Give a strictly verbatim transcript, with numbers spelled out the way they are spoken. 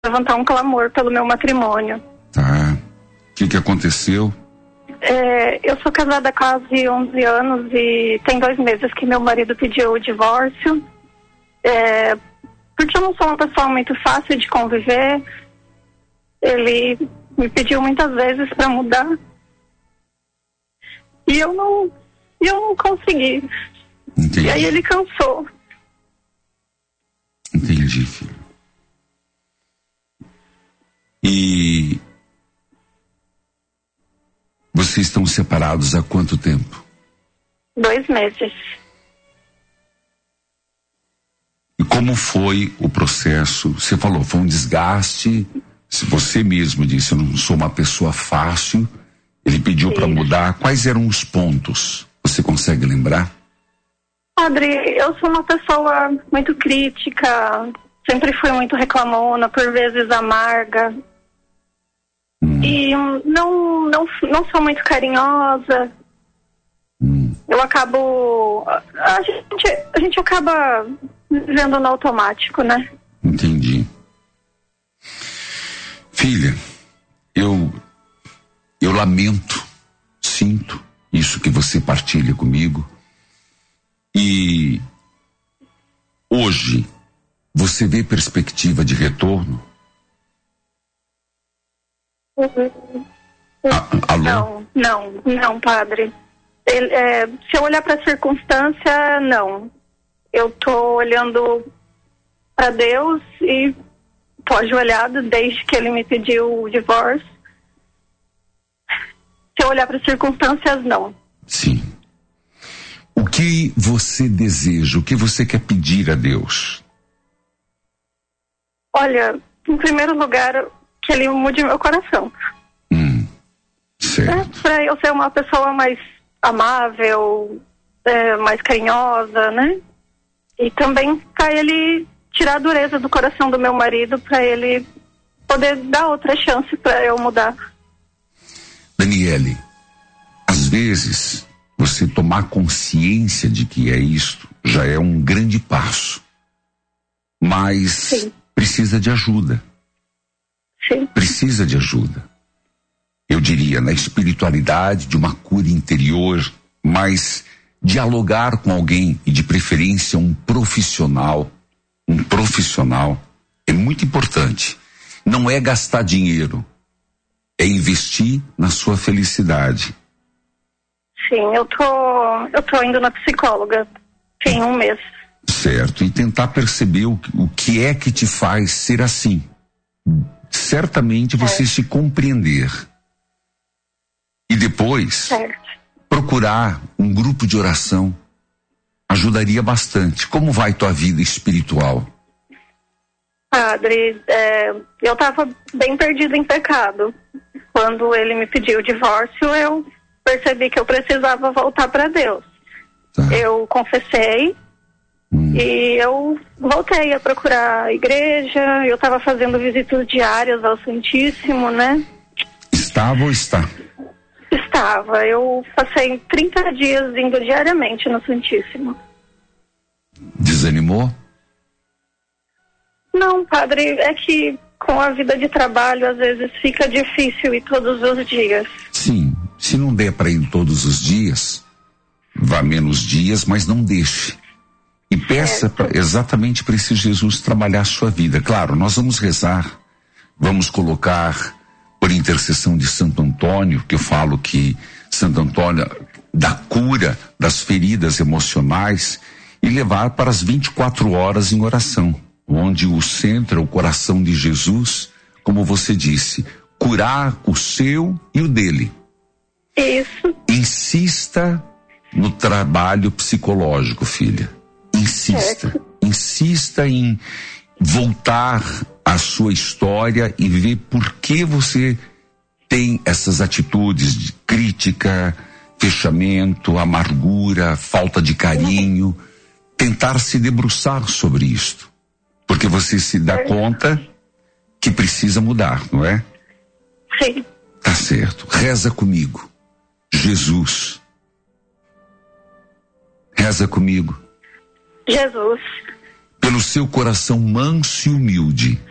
levantar um clamor pelo meu matrimônio. Tá. O que que aconteceu? É, eu sou casada há quase onze anos e tem dois meses que meu marido pediu o divórcio. É, porque eu não sou uma pessoa muito fácil de conviver. Ele me pediu muitas vezes para mudar. E eu não, eu não consegui. Entendi. E aí ele cansou. Entendi, filho. E vocês estão separados há quanto tempo? Dois meses. E como foi o processo? Você falou, foi um desgaste. Se você mesmo disse, eu não sou uma pessoa fácil. Ele pediu para mudar. Quais eram os pontos? Você consegue lembrar? Padre, eu sou uma pessoa muito crítica, sempre fui muito reclamona, por vezes amarga. Hum. E não, não, não sou muito carinhosa. Hum. Eu acabo... A gente, a gente acaba vivendo no automático, né? Entendi. Filha, eu, eu lamento, sinto isso que você partilha comigo. E hoje você vê perspectiva de retorno? Uhum. A, alô? Não, não, não, padre. Ele, é, se eu olhar para a circunstância, não. Eu tô olhando para Deus e tô ajoelhada desde que ele me pediu o divórcio. Se eu olhar para as circunstâncias, não. Sim. O que você deseja? O que você quer pedir a Deus? Olha, em primeiro lugar, que ele mude meu coração. Hum, certo. É, para eu ser uma pessoa mais amável, é, mais carinhosa, né? E também para ele tirar a dureza do coração do meu marido, para ele poder dar outra chance para eu mudar. Daniele, às vezes você tomar consciência de que é isto já é um grande passo, mas Sim. precisa de ajuda. Sim. Precisa de ajuda. Eu diria, na espiritualidade, de uma cura interior, mas dialogar com alguém e de preferência um profissional, um profissional é muito importante. Não é gastar dinheiro, é investir na sua felicidade. Sim, eu tô, eu tô indo na psicóloga tem um mês. Certo, e tentar perceber o, o que é que te faz ser assim. Certamente você é. se compreender. E depois, certo. procurar um grupo de oração ajudaria bastante. Como vai tua vida espiritual? Padre, é, eu estava bem perdida em pecado. Quando ele me pediu o divórcio, eu percebi que eu precisava voltar para Deus. Tá. Eu confessei hum. e eu voltei a procurar a igreja. Eu estava fazendo visitas diárias ao Santíssimo, né? Estava ou está? Estava. Eu passei trinta dias indo diariamente no Santíssimo. Desanimou? Não, padre, é que com a vida de trabalho às vezes fica difícil ir todos os dias. Sim, se não der para ir todos os dias, vá menos dias, mas não deixe. E peça pra, exatamente para esse Jesus trabalhar a sua vida. Claro, nós vamos rezar, vamos colocar por intercessão de Santo Antônio, que eu falo que Santo Antônio dá cura das feridas emocionais, e levar para as vinte e quatro horas em oração, onde o centro é o coração de Jesus, como você disse, curar o seu e o dele. Isso. Insista no trabalho psicológico, filha. Insista. Certo. Insista em voltar à sua história e ver por que você tem essas atitudes de crítica, fechamento, amargura, falta de carinho. Tentar se debruçar sobre isto. Porque você se dá conta que precisa mudar, não é? Sim. Tá certo. Reza comigo. Jesus. Reza comigo. Jesus. Pelo seu coração manso e humilde.